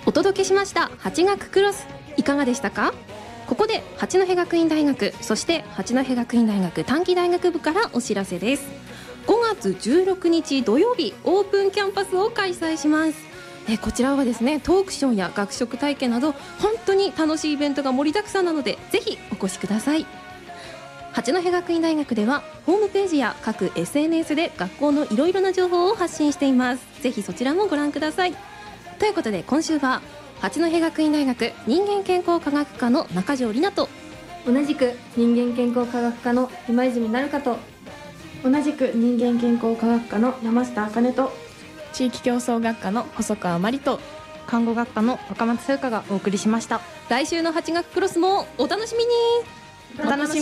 お届けしました八学クロス、いかがでしたか？ここで八戸学院大学、そして八戸学院大学短期大学部からお知らせです。5月16日土曜日、オープンキャンパスを開催します。こちらはですね、トークショーや学食体験など本当に楽しいイベントが盛りだくさんなので、ぜひお越しください。八戸学院大学ではホームページや各 SNS で学校のいろいろな情報を発信しています。ぜひそちらもご覧ください。ということで、今週は八戸学院大学人間健康科学科の中条里奈と、 同じく人間健康科学科の今泉なるかと、 同じく人間健康科学科の山下茜と、 地域競争学科の細川真理と、 看護学科の若松風花がお送りしました。 来週の八学クロスもお楽しみに。 お楽しみに。